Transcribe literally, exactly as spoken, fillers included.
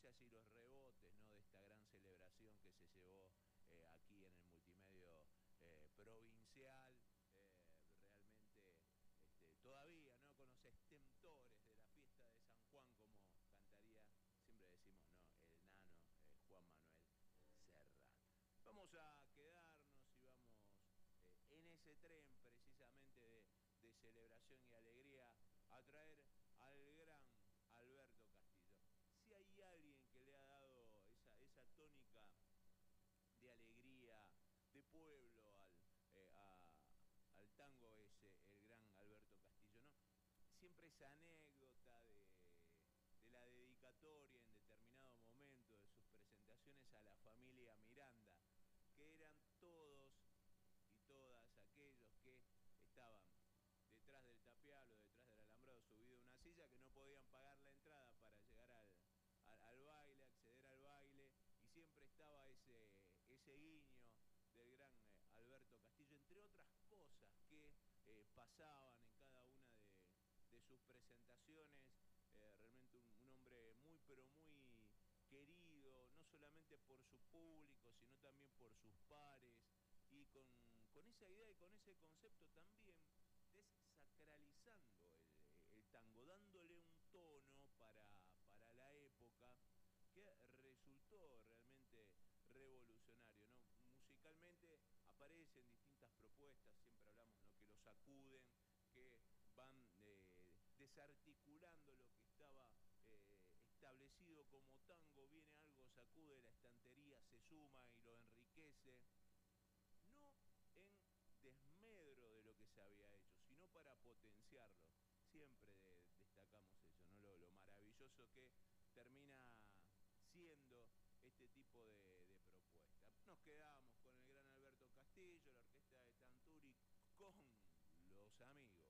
sé así los rebotes, ¿no?, de esta gran celebración que se llevó eh, aquí en el multimedio eh, provincial, eh, realmente este, todavía, ¿no?, con los extempores de la fiesta de San Juan, como cantaría, siempre decimos, ¿no?, el nano eh, Juan Manuel Serrat. Vamos a quedarnos y vamos eh, en ese tren precisamente de, de celebración y alegría a traer al gran Alberto Castillo. Si hay alguien que le ha dado esa, esa tónica de alegría, de pueblo al, eh, a, al tango, es eh, el gran Alberto Castillo, ¿no? Siempre esa anécdota de, de la dedicatoria en determinado momento de sus presentaciones a la familia Miranda, que eran todos y todas aquellos que estaban detrás del tapial o detrás del alambrado subido a una silla, que no podían pagar la entrada para llegar al, al, al baile, acceder al baile, y siempre estaba ese, ese guiño del gran eh, Alberto Castillo, entre otras cosas que eh, pasaban en cada una de, de sus presentaciones. Eh, realmente un, un hombre muy pero muy querido, no solamente por su público, sino también por sus pares, y con, con esa idea y con ese concepto también desacralizando el, el tango, dándole un tono para, para la época que resultó realmente revolucionario, ¿no? Musicalmente aparecen distintas propuestas, siempre hablamos, ¿no?, que lo sacuden, que van eh, desarticulando lo que estaba eh, establecido como tango, viene algo, sacude la estantería, se suma y lo enriquece, no en desmedro de lo que se había hecho, sino para potenciarlo. Siempre de, destacamos eso, ¿no?, lo, lo maravilloso que termina siendo este tipo de, de propuesta. Nos quedamos con el gran Alberto Castillo, la orquesta de Tanturi, con los amigos